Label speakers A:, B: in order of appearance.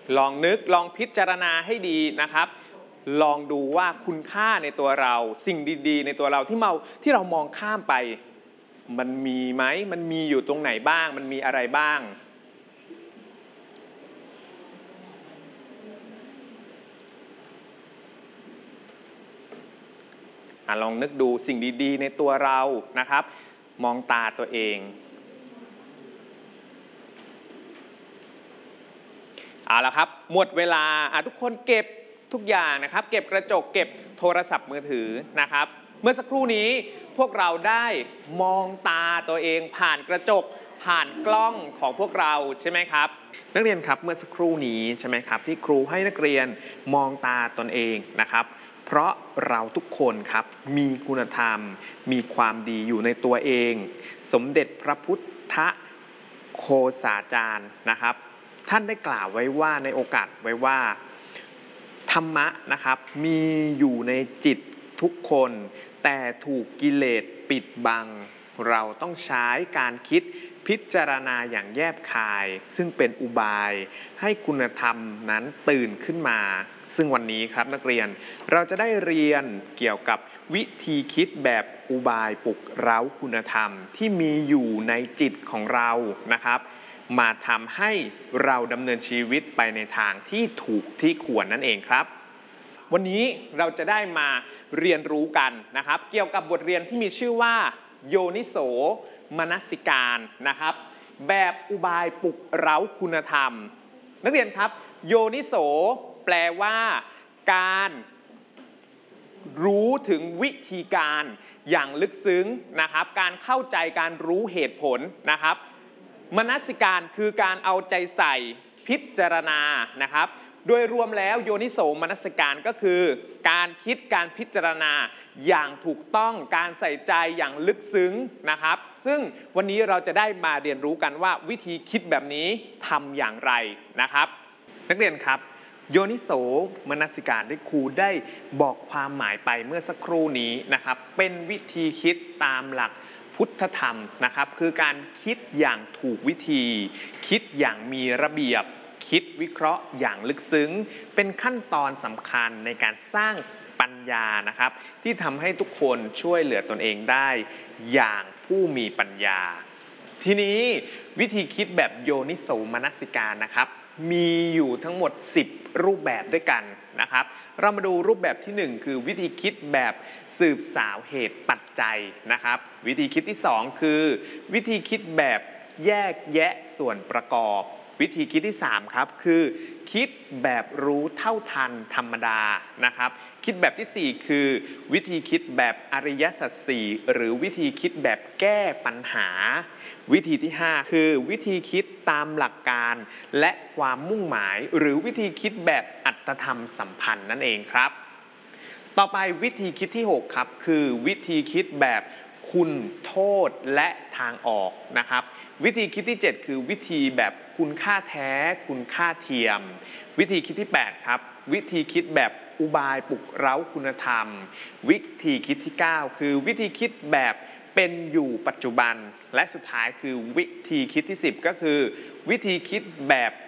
A: ลองนึกลองพิจารณาให้ดีนะครับลองดูว่าคุณค่าในตัวเราสิ่งดีๆในตัวเราที่เรามองข้ามไปมันมีไหมมันมีอยู่ตรงไหนบ้างมันมีอะไรบ้างลองนึกดูสิ่งดีๆในตัวเรานะครับมองตาตัวเองเอาละครับหมดเวลาทุกคนเก็บทุกอย่างนะครับเก็บกระจกเก็บโทรศัพท์มือถือนะครับเมื่อสักครู่นี้พวกเราได้มองตาตัวเองผ่านกระจกผ่านกล้องของพวกเราใช่ไหมครับนักเรียนครับเมื่อสักครู่นี้ใช่ไหมครับที่ครูให้นักเรียนมองตาตนเองนะครับเพราะเราทุกคนครับมีคุณธรรมมีความดีอยู่ในตัวเองสมเด็จพระพุทธโฆษาจารย์นะครับท่านได้กล่าวไว้ว่าในโอกาสไว้ว่าธรรมะนะครับมีอยู่ในจิตทุกคนแต่ถูกกิเลสปิดบังเราต้องใช้การคิดพิจารณาอย่างแยบคายซึ่งเป็นอุบายให้คุณธรรมนั้นตื่นขึ้นมาซึ่งวันนี้ครับนักเรียนเราจะได้เรียนเกี่ยวกับวิธีคิดแบบอุบายปลุกเร้าคุณธรรมที่มีอยู่ในจิตของเรานะครับมาทำให้เราดำเนินชีวิตไปในทางที่ถูกที่ควรนั่นเองครับวันนี้เราจะได้มาเรียนรู้กันนะครับเกี่ยวกับบทเรียนที่มีชื่อว่าโยนิโสมนสิการนะครับแบบอุบายปลุกเร้าคุณธรรมนักเรียนครับโยนิโสแปลว่าการรู้ถึงวิธีการอย่างลึกซึ้งนะครับการเข้าใจการรู้เหตุผลนะครับมนสิการคือการเอาใจใส่พิจารณานะครับโดยรวมแล้วโยนิโสมนสิการก็คือการคิดการพิจารณาอย่างถูกต้องการใส่ใจอย่างลึกซึ้งนะครับซึ่งวันนี้เราจะได้มาเรียนรู้กันว่าวิธีคิดแบบนี้ทำอย่างไรนะครับนักเรียนครับโยนิโสมนสิการที่ครูได้บอกความหมายไปเมื่อสักครู่นี้นะครับเป็นวิธีคิดตามหลักพุทธธรรมนะครับคือการคิดอย่างถูกวิธีคิดอย่างมีระเบียบคิดวิเคราะห์อย่างลึกซึ้งเป็นขั้นตอนสำคัญในการสร้างปัญญานะครับที่ทำให้ทุกคนช่วยเหลือตนเองได้อย่างผู้มีปัญญาทีนี้วิธีคิดแบบโยนิโสมนสิการนะครับมีอยู่ทั้งหมด10รูปแบบด้วยกันนะครับเรามาดูรูปแบบที่1คือวิธีคิดแบบสืบสาวเหตุปัจจัยนะครับวิธีคิดที่2คือวิธีคิดแบบแยกแยะส่วนประกอบวิธีคิดที่3ครับคือคิดแบบรู้เท่าทันธรรมดานะครับคิดแบบที่4คือวิธีคิดแบบอริยสัจสี่หรือวิธีคิดแบบแก้ปัญหาวิธีที่5คือวิธีคิดตามหลักการและความมุ่งหมายหรือวิธีคิดแบบอัตธรรมสัมพันธ์นั่นเองครับต่อไปวิธีคิดที่6ครับคือวิธีคิดแบบคุณโทษและทางออกนะครับวิธีคิดที่7คือวิธีแบบคุณค่าแท้คุณค่าเทียมวิธีคิดที่8ครับวิธีคิดแบบอุบายปลุกเร้าคุณธรรมวิธีคิดที่9คือวิธีคิดแบบเป็นอยู่ปัจจุบันและสุดท้ายคือวิธีคิดที่10ก็คือวิธีคิดแบบ